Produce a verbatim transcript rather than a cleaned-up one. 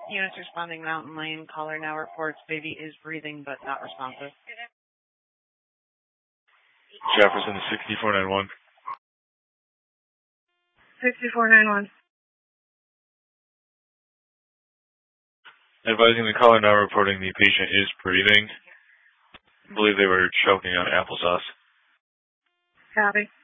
Units responding Mountain Lane. Caller now reports baby is breathing but not responsive. Jefferson to sixty-four ninety-one. sixty-four ninety-one. Advising the caller now reporting the patient is breathing. I believe they were choking on applesauce. Copy.